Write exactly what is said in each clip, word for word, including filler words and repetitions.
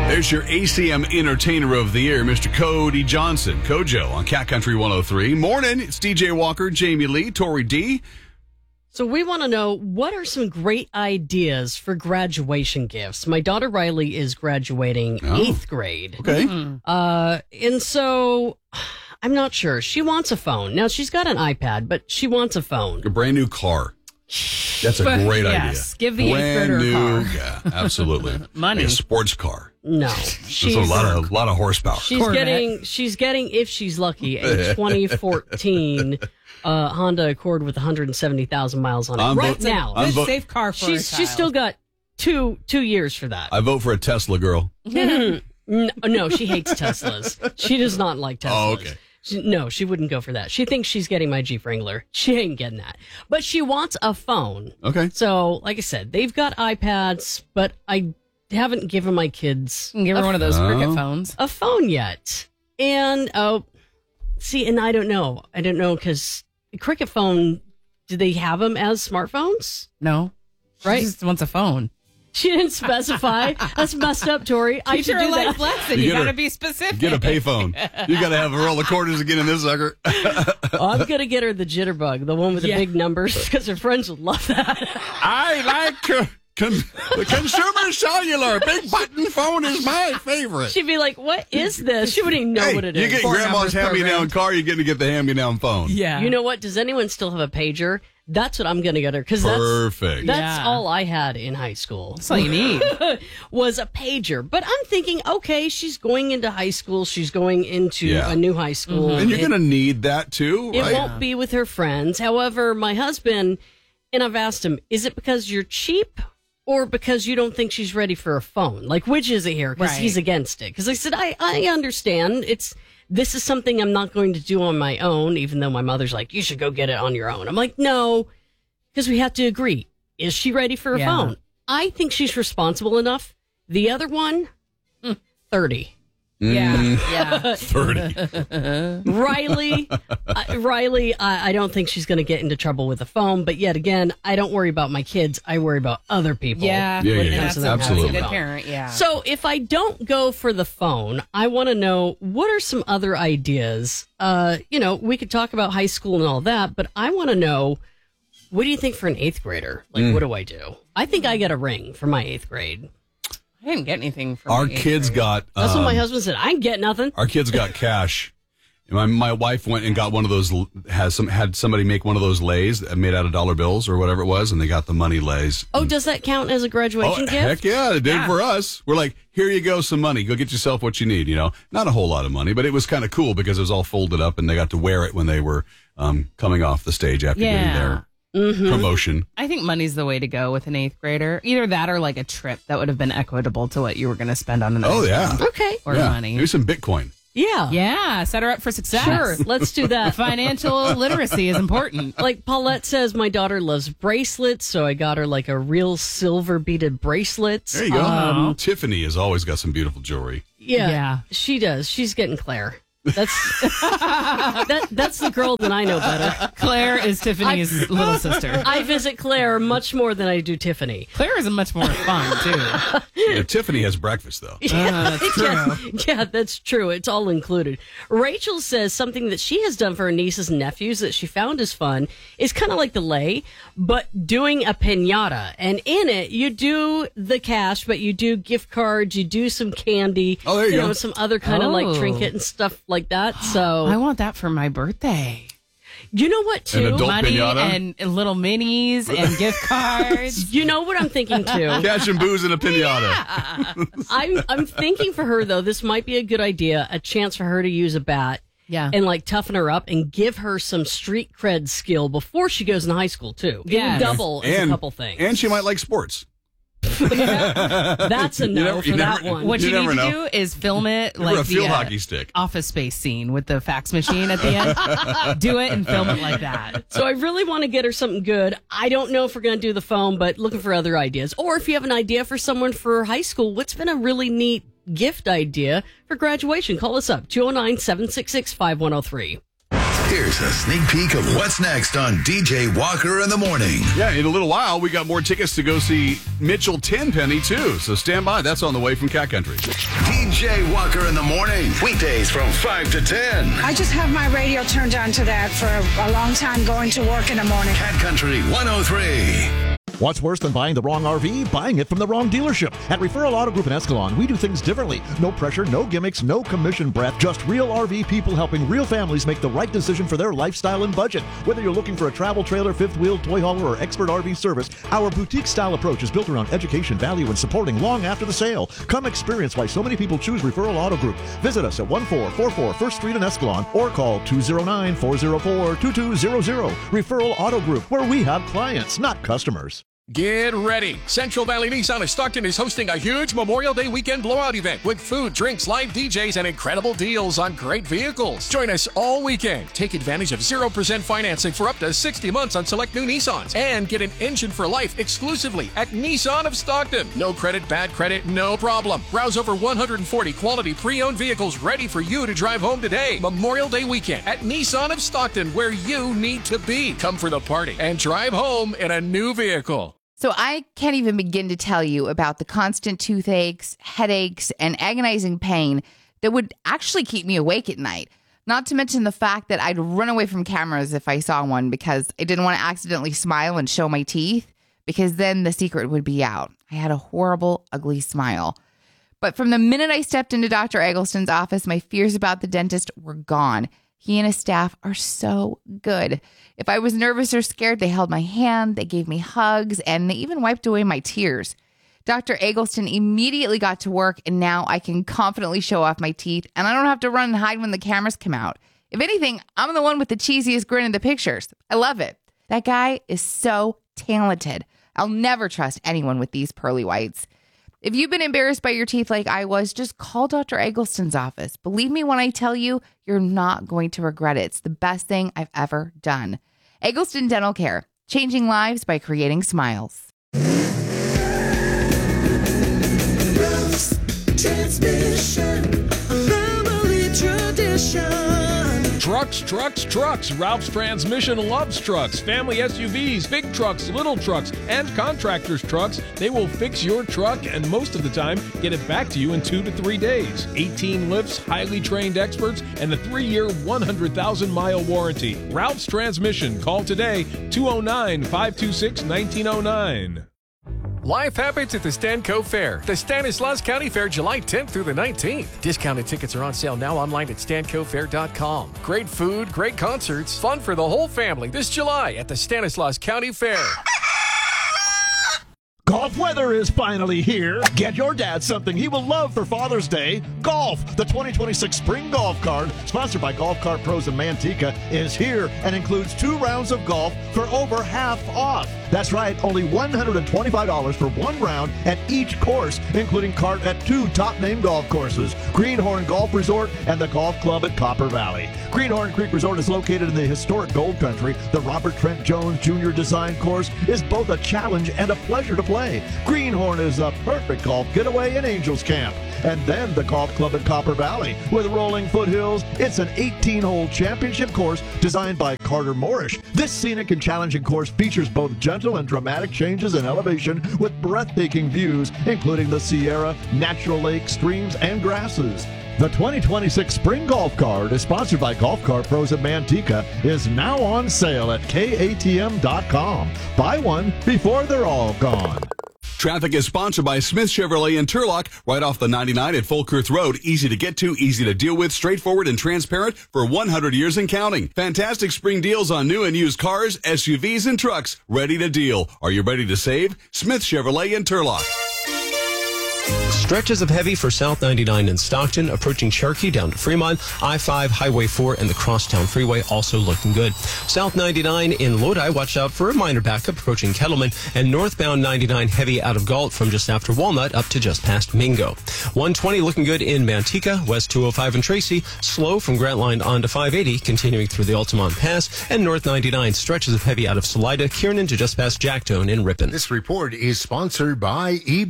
There's your A C M Entertainer of the Year, Mister Cody Johnson. Kojo on Cat Country one oh three. Morning, it's D J Walker, Jamie Lee, Tori D. So we want to know, what are some great ideas for graduation gifts? My daughter Riley is graduating Oh. eighth grade. Okay. Mm-hmm. Uh, and so I'm not sure. She wants a phone. Now, she's got an iPad, but she wants a phone. A brand new car. That's a great Yes, idea. give the eighth brand grader a new, car. Yeah, absolutely. Money. Like a sports car. No. There's She's, a lot of, lot of horsepower. she's Corvette. getting, she's getting, if she's lucky, a twenty fourteen uh, Honda Accord with one hundred seventy thousand miles on it. I'm right vo- now. I'm Good, vo- safe car for she's a she's child. still got two two years for that. I vote for a Tesla girl. No, no, she hates Teslas. She does not like Teslas. Oh, okay. She, no, she wouldn't go for that. She thinks she's getting my Jeep Wrangler. She ain't getting that. But she wants a phone. Okay. So, like I said, they've got iPads, but I haven't given my kids You can give her a, one of those Oh. cricket phones. a phone yet. And, oh, see, and I don't know. I don't know because Cricket phone, do they have them as smartphones? No. Right? She just wants a phone. She didn't specify. That's messed up, Tori. I Teach should her a do life that. lesson. You You, get her- gotta be specific. Get a payphone. You got to have a roll of quarters again in this sucker. I'm going to get her the jitterbug, the one with the Yeah. big numbers, because her friends would love that. I like uh, con- the consumer cellular. Big button phone is my favorite. She'd be like, what is this? She wouldn't even know Hey, what it you is. get Four grandma's numbers hand-me-down programmed. car, you're getting to get the hand-me-down phone. Yeah. You know what? Does anyone still have a pager? That's what I'm going to get her, because that's, Perfect. that's Yeah. all I had in high school. That's all you need. Was a pager. But I'm thinking, okay, she's going into high school. She's going into Yeah. a new high school. And you're It- going to need that too, It right? won't be with her friends. However, my husband, and I've asked him, is it because you're cheap or because you don't think she's ready for a phone? Like, which is it here? Because Right. he's against it. Because I said, I, I understand. It's this is something I'm not going to do on my own, even though my mother's like, you should go get it on your own. I'm like, no, because we have to agree. Is she ready for a Yeah. phone? I think she's responsible enough. The other one, mm, thirty. Yeah. Yeah. thirty. Riley, uh, Riley, I, I don't think she's going to get into trouble with the phone. But yet again, I don't worry about my kids. I worry about other people. Yeah. Yeah, yeah, when it yeah. comes to That's them a, having Absolutely. That's a a good phone. parent. Yeah. So if I don't go for the phone, I want to know, what are some other ideas? Uh, you know, we could talk about high school and all that, but I want to know, what do you think for an eighth grader? Like, Mm. what do I do? I think I get a ring for my eighth grade. I didn't get anything from Our my eighth kids grade. got That's um, what my husband said. I ain't get nothing. our kids got cash. My my wife went and got one of those has some had somebody make one of those lays made out of dollar bills or whatever it was, and they got the money lays. Oh, does that count as a Oh, graduation gift? heck yeah, it did Yeah. for us. We're like, here you go, some money. Go get yourself what you need. You know, not a whole lot of money, but it was kind of cool because it was all folded up, and they got to wear it when they were um, coming off the stage after getting Yeah. their Mm-hmm. promotion. I think money's the way to go with an eighth grader. Either that or like a trip that would have been equitable to what you were going to spend on an Oh ice yeah, cream Okay. or yeah. money. Maybe some Bitcoin. Yeah. Yeah, set her up for success. Sure. Let's do that. Financial literacy is important. Like Paulette says, my daughter loves bracelets, so I got her like a real silver beaded bracelets. There you go. Um, Tiffany has always got some beautiful jewelry. yeah, Yeah. she does. She's getting Claire. That's that. That's the girl that I know better. Claire is Tiffany's little sister. I visit Claire much more than I do Tiffany. Claire is much more fun too. Yeah, Tiffany has breakfast though. Uh, that's true. Yeah, yeah, that's true. It's all included. Rachel says something that she has done for her nieces and nephews that she found is fun is kind of like the lay, but doing a pinata. And in it, you do the cash, but you do gift cards, you do some candy, Oh, there you go. know, some other kind of Oh. like trinket and stuff like that. So I want that for my birthday. you know what, An too? adult Money pinata? and, and little minis and gift cards. You know what I'm thinking too? Cash and booze and a pinata. I'm I'm thinking for her though, this might be a good idea, a chance for her to use a bat. Yeah. And like toughen her up and give her some street cred skill before she goes in high school too. Give Yes. double as and a couple things. and she might like sports. That's a no never- for you that never- one. What You you, need never to know. do is film it Give her like a field the uh, hockey stick. Office Space scene with the fax machine at the end. Do it and film it like that. So I really want to get her something good. I don't know if we're going to do the phone, but looking for other ideas. Or if you have an idea for someone for high school, what's been a really neat gift idea for graduation? Call us up, two oh nine, seven six six, five one oh three. Here's a sneak peek of what's next on D J Walker in the Morning. Yeah, in a little while, we got more tickets to go see Mitchell Tenpenny, too. So stand by. That's on the way from Cat Country. D J Walker in the Morning. Weekdays from five to ten. I just have my radio turned on to that for a, a long time going to work in the morning. Cat Country one oh three. What's worse than buying the wrong R V? Buying it from the wrong dealership. At Referral Auto Group in Escalon, we do things differently. No pressure, no gimmicks, no commission breath. Just real R V people helping real families make the right decision for their lifestyle and budget. Whether you're looking for a travel trailer, fifth wheel, toy hauler, or expert R V service, our boutique-style approach is built around education, value, and supporting long after the sale. Come experience why so many people choose Referral Auto Group. Visit us at one four four four First Street in Escalon or call two oh nine, four oh four, two two zero zero. Referral Auto Group, where we have clients, not customers. Get ready. Central Valley Nissan of Stockton is hosting a huge Memorial Day weekend blowout event with food, drinks, live D Js, and incredible deals on great vehicles. Join us all weekend. Take advantage of zero percent financing for up to sixty months on select new Nissans and get an engine for life exclusively at Nissan of Stockton. No credit, bad credit, no problem. Browse over one hundred forty quality pre-owned vehicles ready for you to drive home today. Memorial Day weekend at Nissan of Stockton, where you need to be. Come for the party and drive home in a new vehicle. So I can't even begin to tell you about the constant toothaches, headaches, and agonizing pain that would actually keep me awake at night. Not to mention the fact that I'd run away from cameras if I saw one because I didn't want to accidentally smile and show my teeth, because then the secret would be out. I had a horrible, ugly smile. But from the minute I stepped into Doctor Eggleston's office, my fears about the dentist were gone. He and his staff are so good. If I was nervous or scared, they held my hand, they gave me hugs, and they even wiped away my tears. Doctor Eggleston immediately got to work, and now I can confidently show off my teeth, and I don't have to run and hide when the cameras come out. If anything, I'm the one with the cheesiest grin in the pictures. I love it. That guy is so talented. I'll never trust anyone with these pearly whites. If you've been embarrassed by your teeth like I was, just call Doctor Eggleston's office. Believe me when I tell you, you're not going to regret it. It's the best thing I've ever done. Eggleston Dental Care, changing lives by creating smiles. Transmission, family tradition. Trucks, trucks, trucks. Ralph's Transmission loves trucks. Family S U Vs, big trucks, little trucks, and contractors' trucks. They will fix your truck and most of the time get it back to you in two to three days. eighteen lifts, highly trained experts, and a three-year, one hundred thousand mile warranty. Ralph's Transmission. Call today, two oh nine, five two six, one nine oh nine. Life happens at the Stanco Fair. The Stanislaus County Fair, July tenth through the nineteenth. Discounted tickets are on sale now online at stanco fair dot com. Great food, great concerts, fun for the whole family this July at the Stanislaus County Fair. Golf weather is finally here. Get your dad something he will love for Father's Day. Golf, the twenty twenty-six Spring Golf Card, sponsored by Golf Cart Pros in Manteca, is here and includes two rounds of golf for over half off. That's right, only one hundred twenty-five dollars for one round at each course, including cart at two top-name golf courses, Greenhorn Golf Resort and the Golf Club at Copper Valley. Greenhorn Creek Resort is located in the historic Gold Country. The Robert Trent Jones Junior Design Course is both a challenge and a pleasure to play. Greenhorn is a perfect golf getaway in Angels Camp. And then the Golf Club at Copper Valley. With rolling foothills, it's an eighteen-hole championship course designed by Carter Moorish. This scenic and challenging course features both gentle and dramatic changes in elevation with breathtaking views, including the Sierra, natural lakes, streams, and grasses. The twenty twenty-six Spring Golf Card is sponsored by Golf Cart Pros at Manteca, is now on sale at K A T M dot com. Buy one before they're all gone. Traffic is sponsored by Smith Chevrolet in Turlock, right off the ninety-nine at Folkirth Road. Easy to get to, easy to deal with, straightforward and transparent for one hundred years and counting. Fantastic spring deals on new and used cars, S U Vs, and trucks. Ready to deal. Are you ready to save? Smith Chevrolet in Turlock. Stretches of heavy for South ninety-nine in Stockton, approaching Cherokee down to Fremont, I five, Highway four, and the Crosstown Freeway also looking good. South ninety-nine in Lodi, watch out for a minor backup approaching Kettleman, and northbound ninety-nine heavy out of Galt from just after Walnut up to just past Mingo. one twenty looking good in Manteca, West two oh five in Tracy, slow from Grant Line on to five eighty, continuing through the Altamont Pass, and North ninety-nine stretches of heavy out of Salida, Kiernan to just past Jacktown in Ripon. This report is sponsored by eBay.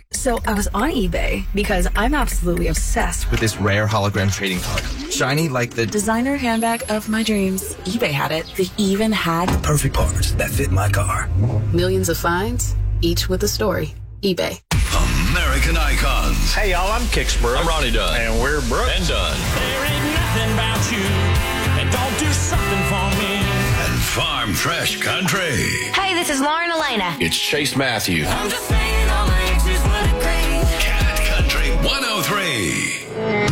So I was on eBay because I'm absolutely obsessed with this rare hologram trading card. Shiny like the designer handbag of my dreams. eBay had it. They even had the perfect parts that fit my car. Millions of finds, each with a story. eBay. American icons. Hey, y'all, I'm Kix Brooks. I'm Ronnie Dunn. And we're Brooks. And Dunn. There ain't nothing about you that don't do something for me. And Farm Fresh Country. Hey, this is Lauren Elena. It's Chase Matthews. Cat Country one oh three.